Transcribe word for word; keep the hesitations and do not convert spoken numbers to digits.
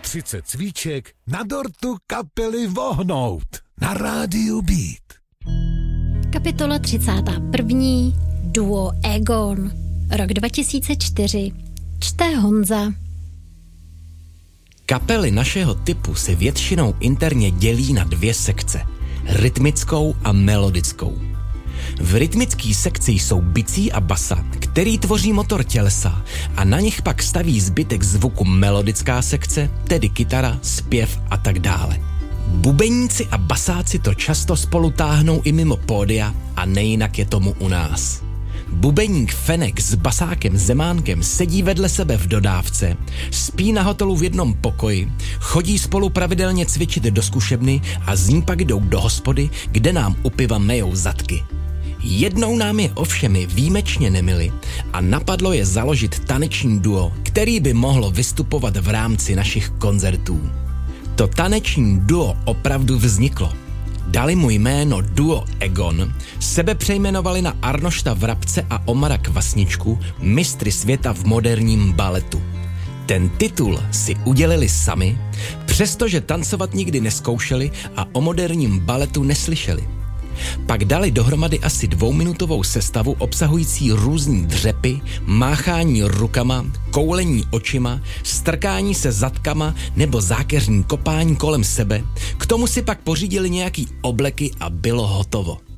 třicet cvíček na dortu kapely Vohnout na rádiu Beat. Kapitola třicátá první. Duo Egon. Rok dva tisíce čtyři. Čte Honza. Kapely našeho typu se většinou interně dělí na dvě sekce. Rytmickou a melodickou. V rytmické sekci jsou bicí a basa, který tvoří motor tělesa, a na nich pak staví zbytek zvuku melodická sekce, tedy kytara, zpěv a tak dále. Bubeníci a basáci to často spolu táhnou i mimo pódia a nejinak je tomu u nás. Bubeník Fenek s basákem Zemánkem sedí vedle sebe v dodávce, spí na hotelu v jednom pokoji, chodí spolu pravidelně cvičit do zkušebny a z ní pak jdou do hospody, kde nám u piva mejou zadky. Jednou nám je ovšem výjimečně nemili a napadlo je založit taneční duo, který by mohlo vystupovat v rámci našich koncertů. To taneční duo opravdu vzniklo. Dali mu jméno Duo Egon, sebe přejmenovali na Arnošta Vrabce a Omara Kvasničku, mistry světa v moderním baletu. Ten titul si udělili sami, přestože tancovat nikdy neskoušeli a o moderním baletu neslyšeli. Pak dali dohromady asi dvouminutovou sestavu obsahující různý dřepy, máchání rukama, koulení očima, strkání se zadkama nebo zákeřní kopání kolem sebe. K tomu si pak pořídili nějaký obleky a bylo hotovo.